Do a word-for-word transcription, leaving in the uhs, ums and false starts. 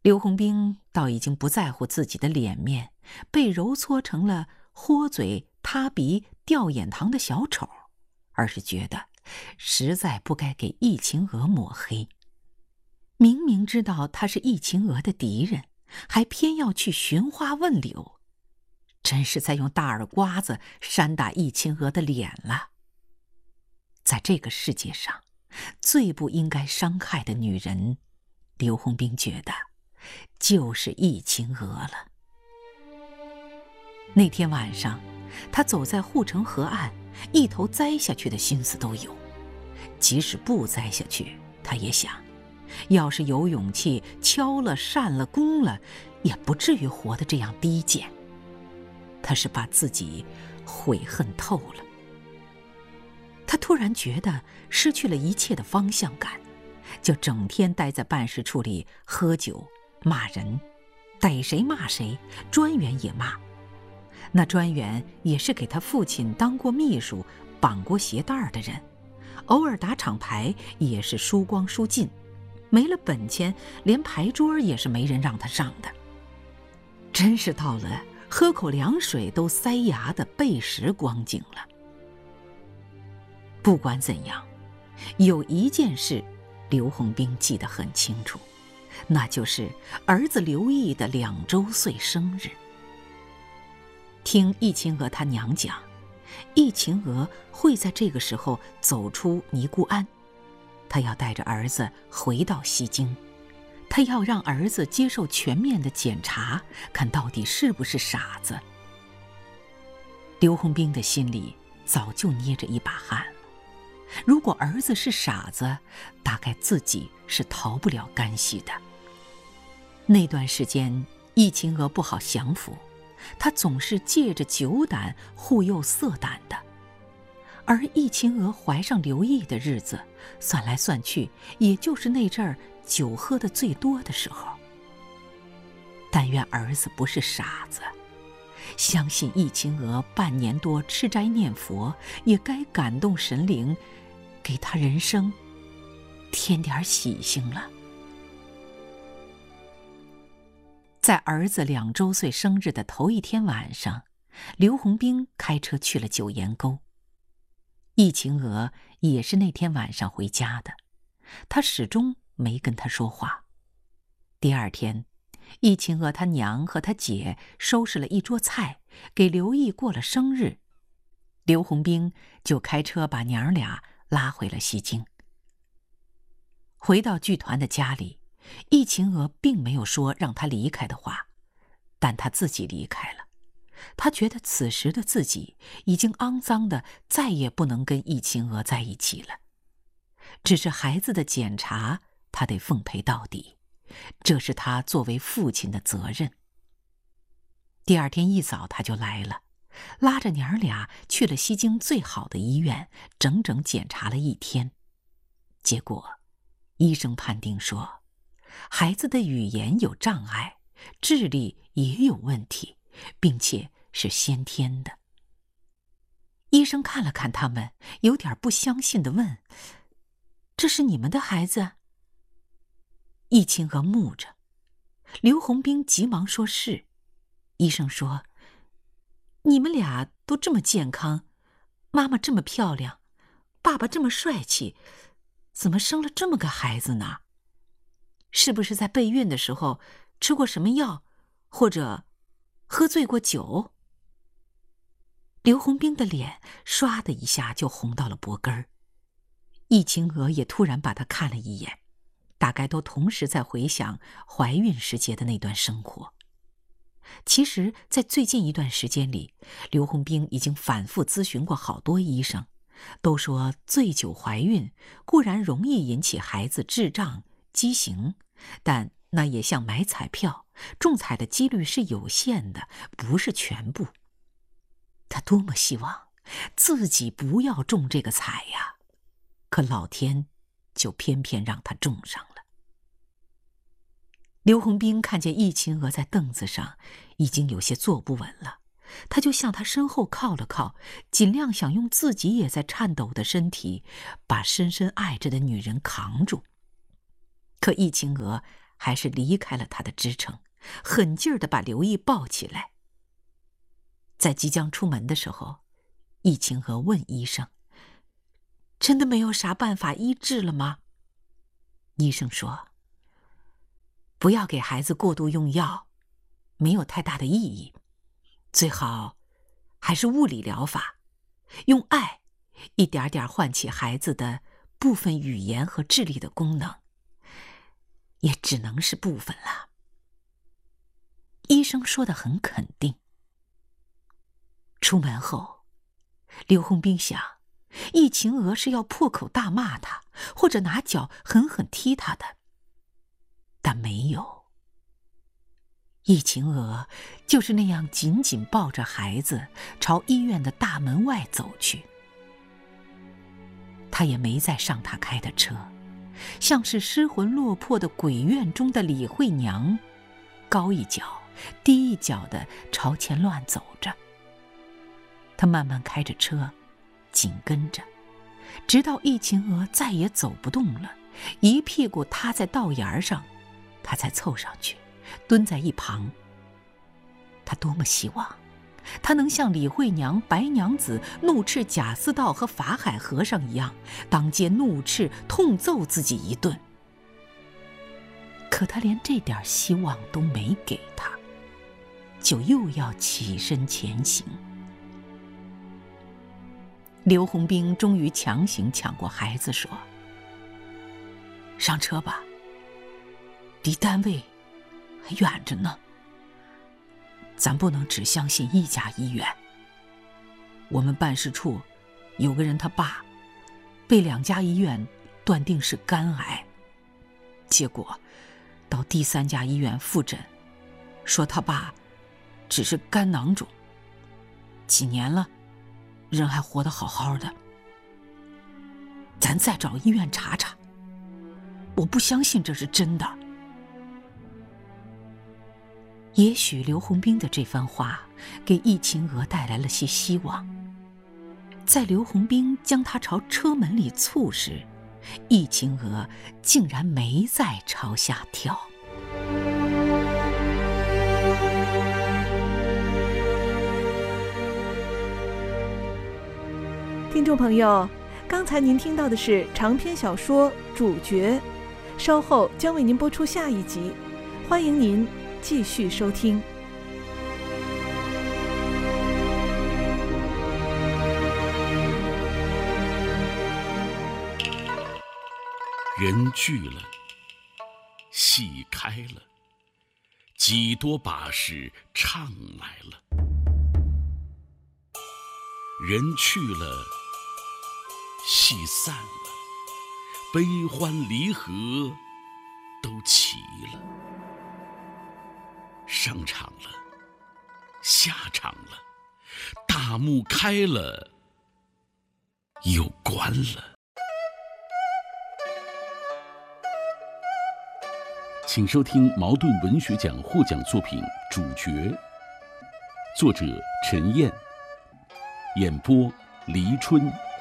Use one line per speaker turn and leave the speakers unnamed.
刘洪兵倒已经不在乎自己的脸面被揉搓成了豁嘴、塌鼻、掉眼糖的小丑，而是觉得实在不该给易秦娥抹黑。明明知道他是易秦娥的敌人，还偏要去寻花问柳，真是在用大耳刮子扇打易秦娥的脸了。在这个世界上，最不应该伤害的女人，刘洪兵觉得就是易秦娥了。那天晚上，他走在护城河岸，一头栽下去的心思都有。即使不栽下去，他也想，要是有勇气敲了、扇了、攻了，也不至于活得这样低贱。他是把自己悔恨透了。他突然觉得失去了一切的方向感，就整天待在办事处里喝酒、骂人，逮谁骂谁，专员也骂。那专员也是给他父亲当过秘书、绑过鞋带的人，偶尔打场牌也是输光输尽，没了本钱，连牌桌也是没人让他上的。真是到了喝口凉水都塞牙的背时光景了。不管怎样，有一件事刘洪兵记得很清楚，那就是儿子刘毅的两周岁生日。听易秦娥她娘讲，易秦娥会在这个时候走出尼姑庵，她要带着儿子回到西京，她要让儿子接受全面的检查，看到底是不是傻子。刘洪兵的心里早就捏着一把汗了。如果儿子是傻子，大概自己是逃不了干系的。那段时间，易秦娥不好降服，她总是借着酒胆护佑色胆的。而易秦娥怀上刘毅的日子，算来算去，也就是那阵儿酒喝得最多的时候。但愿儿子不是傻子，相信易秦娥半年多吃斋念佛，也该感动神灵，给他人生添点喜庆了。在儿子两周岁生日的头一天晚上，刘洪兵开车去了九岩沟。易秦娥也是那天晚上回家的，他始终没跟他说话。第二天，易秦娥他娘和他姐收拾了一桌菜，给刘毅过了生日。刘洪兵就开车把娘儿俩拉回了西京。回到剧团的家里，易秦娥并没有说让他离开的话，但他自己离开了。他觉得此时的自己已经肮脏的再也不能跟易秦娥在一起了。只是孩子的检查，他得奉陪到底，这是他作为父亲的责任。第二天一早他就来了，拉着娘儿俩去了西京最好的医院，整整检查了一天。结果医生判定说，孩子的语言有障碍，智力也有问题，并且是先天的。医生看了看他们，有点不相信地问：“这是你们的孩子？”易秦娥木着，刘洪兵急忙说是。医生说：“你们俩都这么健康，妈妈这么漂亮，爸爸这么帅气，怎么生了这么个孩子呢？是不是在备孕的时候吃过什么药，或者喝醉过酒？”刘洪兵的脸唰的一下就红到了脖根儿。易秦娥也突然把他看了一眼，大概都同时在回想怀孕时节的那段生活。其实在最近一段时间里，刘洪兵已经反复咨询过好多医生，都说醉酒怀孕固然容易引起孩子智障畸形，但那也像买彩票，中彩的几率是有限的，不是全部。他多么希望自己不要中这个彩呀，可老天就偏偏让他中上了。刘洪兵看见易秦娥在凳子上已经有些坐不稳了，他就向她身后靠了靠，尽量想用自己也在颤抖的身体把深深爱着的女人扛住。可易秦娥还是离开了他的支撑，狠劲儿地把刘毅抱起来。在即将出门的时候，易晴娥问医生：“真的没有啥办法医治了吗？”医生说：“不要给孩子过度用药，没有太大的意义，最好还是物理疗法，用爱一点点唤起孩子的部分语言和智力的功能，也只能是部分了。”医生说得很肯定。出门后，刘洪斌想，易晴娥是要破口大骂他，或者拿脚狠狠踢他的，但没有。易晴娥就是那样紧紧抱着孩子朝医院的大门外走去。他也没再上他开的车，像是失魂落魄的鬼院中的李慧娘，高一脚低一脚地朝前乱走着。他慢慢开着车，紧跟着，直到易晴娥再也走不动了，一屁股塌在道沿上，他才凑上去，蹲在一旁。他多么希望他能像李慧娘、白娘子怒斥贾似道和法海和尚一样，当街怒斥痛揍自己一顿。可他连这点希望都没给他，就又要起身前行。刘洪兵终于强行抢过孩子，说：“上车吧，离单位还远着呢。咱不能只相信一家医院。我们办事处有个人他爸被两家医院断定是肝癌，结果到第三家医院复诊，说他爸只是肝囊肿，几年了人还活得好好的。咱再找医院查查，我不相信这是真的。”也许刘洪兵的这番话给易晴娥带来了些希望。在刘洪兵将她朝车门里簇时，易晴娥竟然没再朝下跳。
听众朋友，刚才您听到的是长篇小说《主角》，稍后将为您播出下一集，欢迎您继续收听。
人聚了，戏开了，几多把式唱来了。人去了，戏散了，悲欢离合都齐了。上场了，下场了，大幕开了，又关了。请收听茅盾文学奖获奖作品《主角》，作者陈燕，演播黎春。